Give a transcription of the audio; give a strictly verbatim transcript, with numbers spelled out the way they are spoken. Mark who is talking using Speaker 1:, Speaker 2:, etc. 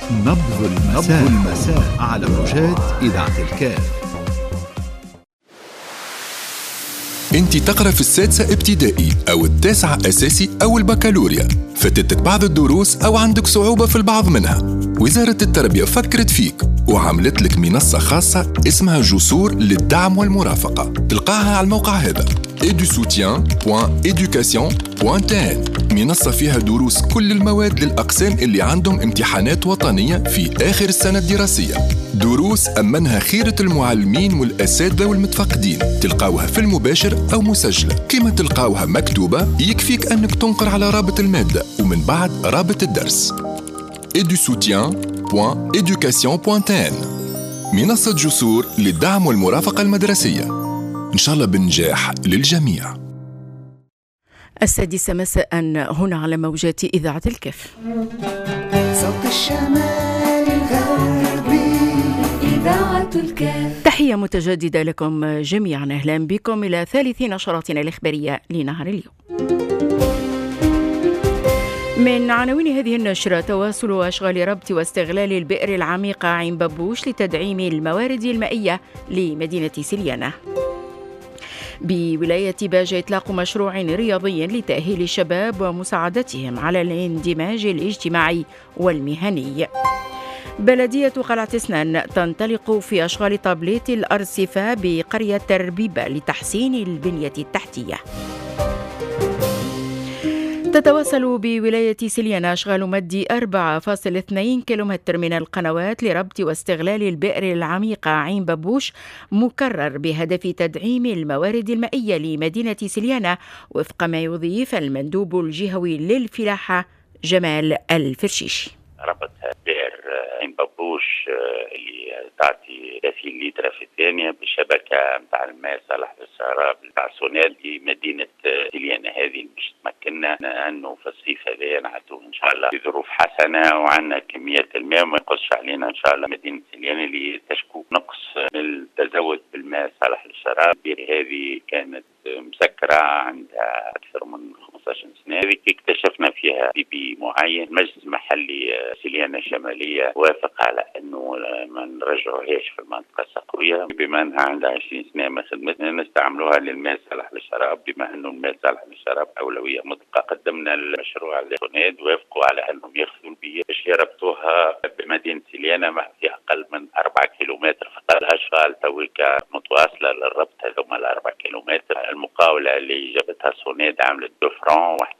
Speaker 1: نبض المساء, نبض المساء على موجات إذاعة الكاف.
Speaker 2: انت تقرأ في السادسة ابتدائي أو التاسعة أساسي أو البكالوريا، فاتتك بعض الدروس أو عندك صعوبة في البعض منها. وزارة التربية فكرت فيك وعملت لك منصة خاصة اسمها جسور للدعم والمرافقة. تلقاها على الموقع هذا ايدو سوتيان دوت إيدوكاسيون دوت تي إن. منصة فيها دروس كل المواد للأقسام اللي عندهم امتحانات وطنية في آخر السنة الدراسية. دروس أمنها خيرة المعلمين والأساتذة والمتفقدين. تلقاوها في المباشر أو مسجلة. كما تلقاوها مكتوبة يكفيك أنك تنقر على رابط المادة ومن بعد رابط الدرس ايدو سوتيان دوت إيدوكاسيون دوت تي إن. منصة جسور للدعم والمرافقة المدرسية، إن شاء الله بنجاح للجميع.
Speaker 3: السادسة مساء هنا على موجات إذاعة الكاف.
Speaker 4: صوت الشمال الغربي إذاعة الكاف.
Speaker 3: تحية متجددة لكم جميعا، أهلا بكم إلى ثالث نشراتنا الإخبارية لنهار اليوم. من عناوين هذه النشرة: تواصل أشغال ربط واستغلال البئر العميقة عين ببوش لتدعيم الموارد المائية لمدينة سليانة. بولاية باجة إطلاق مشروع رياضي لتأهيل الشباب ومساعدتهم على الاندماج الاجتماعي والمهني. بلدية قلعة سنان تنطلق في أشغال طابليت الأرصفة بقرية تربيبة لتحسين البنية التحتية. تتواصل بولاية سليانة أشغال مد أربعة فاصلة اثنين كيلومتر من القنوات لربط واستغلال البئر العميقة عين ببوش، مكرر بهدف تدعيم الموارد المائية لمدينة سليانة، وفق ما يضيف المندوب الجهوي للفلاحة جمال الفرشيشي.
Speaker 5: ربط بئر عين ببوش اللي تعطي ثلاثين لتر في الثانية بشبكة متاع الماء صالح للشراب متاع سونال لمدينة سليانة. هذه مش تمكننا أنه في الصيف هذا نعدوه إن شاء الله في ظروف حسنة وعندنا كميات الماء وما يقصش علينا إن شاء الله مدينة سليانة اللي تشكو نقص من التزود بالماء صالح للشراب. هذه كانت مسكرة عندها أكثر من خمسة عشر سنة. هذه اكتشفنا فيها بي بي معين. المجلس المحلي سليانة الشمالية وافق على أنه ما نرجعوهاش في المنطقة الصقرية، بما أنها عندها عشرين سنة ما خدمتنا نستعملوها للماء صالح للشراب، بما أنه الماء صالح للشراب أولوية مطلقة. قدمنا المشروع للسوناد وافقوا على أنهم ياخذوا البيئة باش يربطوها بمدينة سليانة ما في أقل من أربعة كيلومتر. فقط الأشغال تويكا متواصلة للربط هذوما الأربعة كيلومتر. المقاولة اللي جابتها سوناد عملت دو فران واحد